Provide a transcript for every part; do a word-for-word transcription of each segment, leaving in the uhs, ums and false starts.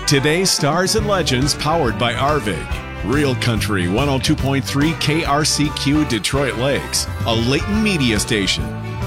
Today's Stars and Legends powered by Arvig. Real Country one oh two point three K R C Q Detroit Lakes, a Leighton Media station.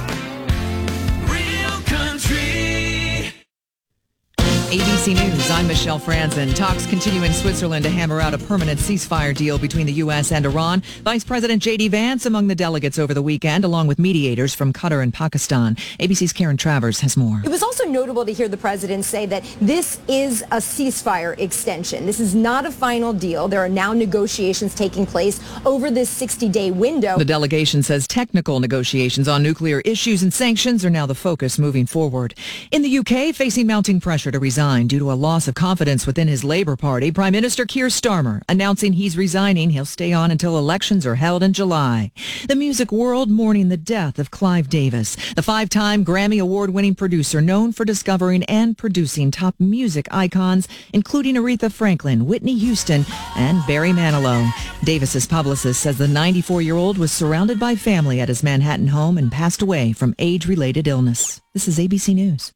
Real Country. A B C News, I'm Michelle Franzen. Talks continue in Switzerland to hammer out a permanent ceasefire deal between the U S and Iran. Vice President J D Vance among the delegates over the weekend, along with mediators from Qatar and Pakistan. A B C's Karen Travers has more. It was also notable to hear the president say that this is a ceasefire extension. This is not a final deal. There are now negotiations taking place over this sixty-day window. The delegation says technical negotiations on nuclear issues and sanctions are now the focus moving forward. In the U K, facing mounting pressure to resign due to a loss of confidence within his Labour Party, Prime Minister Keir Starmer announcing he's resigning. He'll stay on until elections are held in July. The music world mourning the death of Clive Davis, the five-time Grammy Award-winning producer known for discovering and producing top music icons, including Aretha Franklin, Whitney Houston, and Barry Manilow. Davis's publicist says the ninety-four-year-old was surrounded by family at his Manhattan home and passed away from age-related illness. This is A B C News.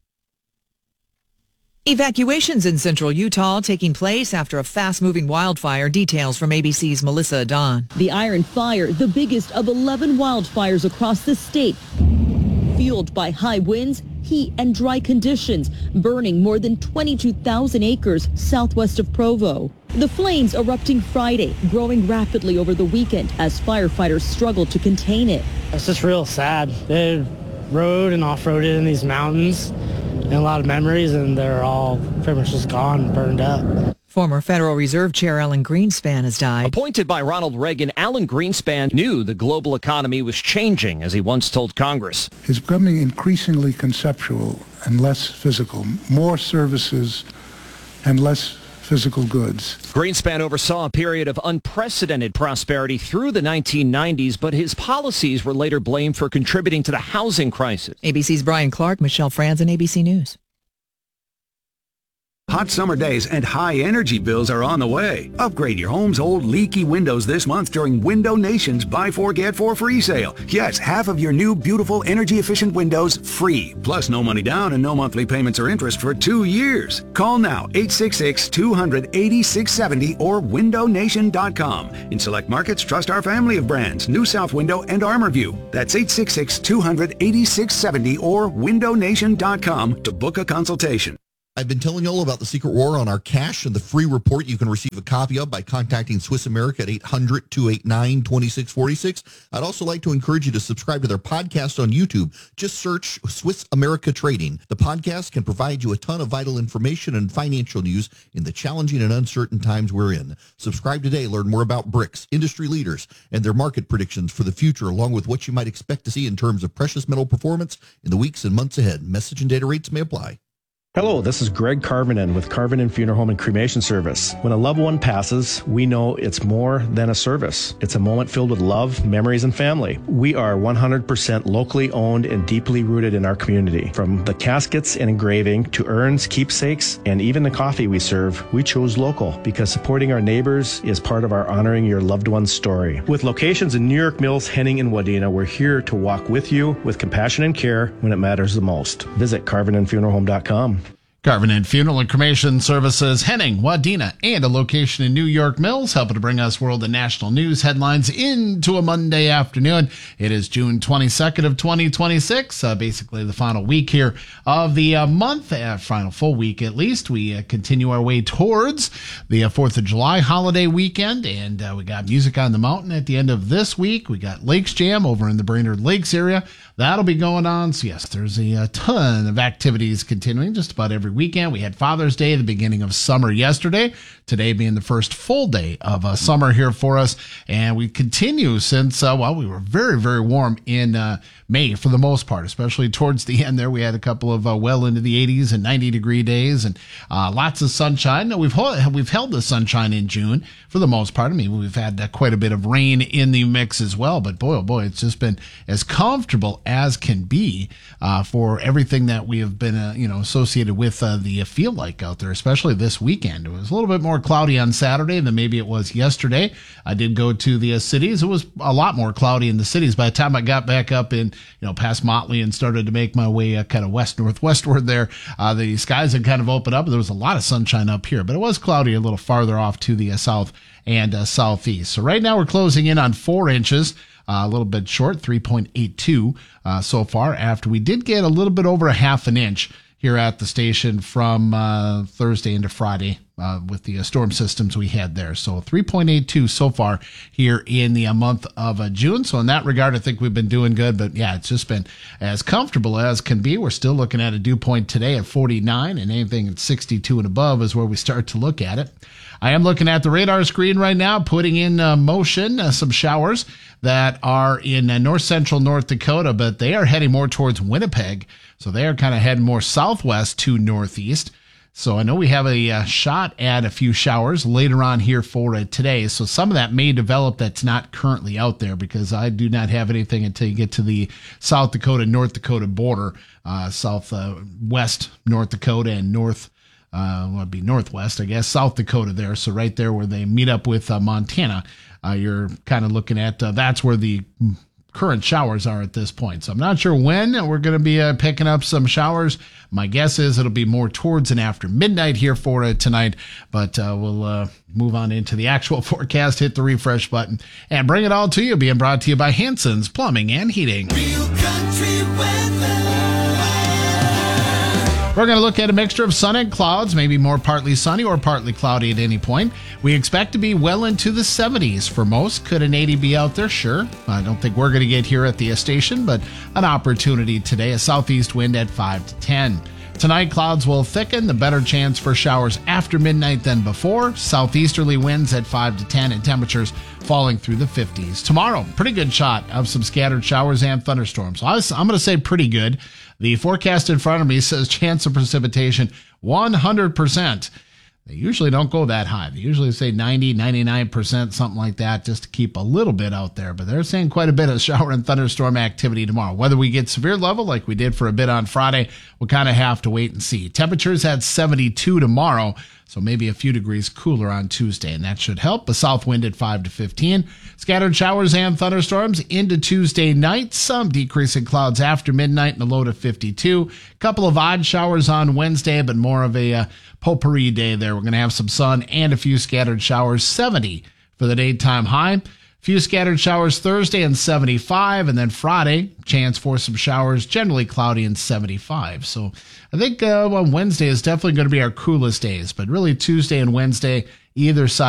Evacuations in central Utah taking place after a fast-moving wildfire. Details from A B C's Melissa Adon. The Iron Fire, the biggest of eleven wildfires across the state, fueled by high winds, heat, and dry conditions, burning more than twenty-two thousand acres southwest of Provo. The flames erupting Friday, growing rapidly over the weekend as firefighters struggled to contain it. It's just real sad. They rode and off-roaded in these mountains. And a lot of memories, and they're all pretty much just gone, burned up. Former Federal Reserve Chair Alan Greenspan has died. Appointed by Ronald Reagan, Alan Greenspan knew the global economy was changing, as he once told Congress. It's becoming increasingly conceptual and less physical, more services and less physical goods. Greenspan oversaw a period of unprecedented prosperity through the nineteen nineties, but his policies were later blamed for contributing to the housing crisis. A B C's Brian Clark, Michelle Franzen, A B C News. Hot summer days and high energy bills are on the way. Upgrade your home's old leaky windows this month during Window Nation's Buy Four Get Four free sale. Yes, half of your new beautiful energy efficient windows free. Plus no money down and no monthly payments or interest for two years. Call now eight six six, two hundred, eighty-six seventy or window nation dot com. In select markets, trust our family of brands, New South Window and ArmorView. That's eight six six, two hundred, eighty-six seventy or window nation dot com to book a consultation. I've been telling you all about the Secret War on our cash and the free report you can receive a copy of by contacting Swiss America at eight hundred, two eight nine, two six four six. I'd also like to encourage you to subscribe to their podcast on YouTube. Just search Swiss America Trading. The podcast can provide you a ton of vital information and financial news in the challenging and uncertain times we're in. Subscribe today. Learn more about B R I C S, industry leaders, and their market predictions for the future, along with what you might expect to see in terms of precious metal performance in the weeks and months ahead. Message and data rates may apply. Hello, this is Greg Carvinen with Carvinen Funeral Home and Cremation Service. When a loved one passes, we know it's more than a service. It's a moment filled with love, memories, and family. We are one hundred percent locally owned and deeply rooted in our community. From the caskets and engraving to urns, keepsakes, and even the coffee we serve, we chose local because supporting our neighbors is part of our honoring your loved one's story. With locations in New York Mills, Henning, and Wadena, we're here to walk with you with compassion and care when it matters the most. Visit carvinen funeral home dot com. Carvinen Funeral and Cremation Services, Henning, Wadena, and a location in New York Mills, helping to bring us world and national news headlines into a Monday afternoon. It is June twenty-second of twenty twenty-six, uh, basically the final week here of the uh, month, uh, final full week at least. We uh, continue our way towards the uh, fourth of July holiday weekend, and uh, we got Music on the Mountain at the end of this week. We got Lakes Jam over in the Brainerd Lakes area. That'll be going on. So, yes, there's a, a ton of activities continuing just about every weekend. We had Father's Day, the beginning of summer yesterday, today being the first full day of uh, summer here for us. And we continue since, uh, well, we were very, very warm in uh, May for the most part, especially towards the end there. We had a couple of uh, well into the eighties and ninety degree days and uh, lots of sunshine. No, we've, held, we've held the sunshine in June for the most part. I mean, we've had uh, quite a bit of rain in the mix as well. But boy, oh boy, it's just been as comfortable as can be uh, for everything that we have been, uh, you know, associated with with uh, the feel like out there, especially this weekend. It was a little bit more cloudy on Saturday than maybe it was yesterday. I did go to the uh, cities. It was a lot more cloudy in the cities. By the time I got back up in, you know, past Motley and started to make my way uh, kind of west northwestward there, uh, the skies had kind of opened up. There was a lot of sunshine up here, but it was cloudy a little farther off to the uh, south and uh, southeast. So right now we're closing in on four inches. Uh, a little bit short, three point eight two uh, so far, after we did get a little bit over a half an inch here at the station from uh, Thursday into Friday uh, with the uh, storm systems we had there. So three point eight two so far here in the uh, month of uh, June. So in that regard, I think we've been doing good. But yeah, it's just been as comfortable as can be. We're still looking at a dew point today at forty-nine, and anything at sixty-two and above is where we start to look at it. I am looking at the radar screen right now, putting in uh, motion uh, some showers that are in uh, north central North Dakota, but they are heading more towards Winnipeg. So they are kind of heading more southwest to northeast. So I know we have a uh, shot at a few showers later on here for uh, today. So some of that may develop that's not currently out there, because I do not have anything until you get to the South Dakota, North Dakota border, uh, south uh, west North Dakota and north Uh, well, it'd be northwest, I guess, South Dakota there. So right there where they meet up with uh, Montana, uh, you're kind of looking at, uh, that's where the current showers are at this point. So I'm not sure when we're going to be uh, picking up some showers. My guess is it'll be more towards and after midnight here for uh, tonight, but uh, we'll uh, move on into the actual forecast, hit the refresh button, and bring it all to you, being brought to you by Hanson's Plumbing and Heating. Real country weather. We're going to look at a mixture of sun and clouds, maybe more partly sunny or partly cloudy at any point. We expect to be well into the seventies for most. Could an eighty be out there? Sure. I don't think we're going to get here at the station, but an opportunity today. A southeast wind at five to ten. Tonight, clouds will thicken, the better chance for showers after midnight than before. Southeasterly winds at five to ten and temperatures falling through the fifties. Tomorrow, pretty good shot of some scattered showers and thunderstorms. So I was, I'm going to say pretty good. The forecast in front of me says chance of precipitation one hundred percent. They usually don't go that high. They usually say ninety, ninety-nine percent, something like that, just to keep a little bit out there. But they're saying quite a bit of shower and thunderstorm activity tomorrow. Whether we get severe level like we did for a bit on Friday, we'll kind of have to wait and see. Temperatures at seventy-two tomorrow, so maybe a few degrees cooler on Tuesday, and that should help. A south wind at five to fifteen. Scattered showers and thunderstorms into Tuesday night. Some decrease in clouds after midnight and a low to fifty-two. A couple of odd showers on Wednesday, but more of a uh, potpourri day there. We're going to have some sun and a few scattered showers. seventy for the daytime high. Few scattered showers Thursday and seventy-five, and then Friday, chance for some showers, generally cloudy and seventy-five. So I think uh, well, Wednesday is definitely going to be our coolest days, but really Tuesday and Wednesday, either side.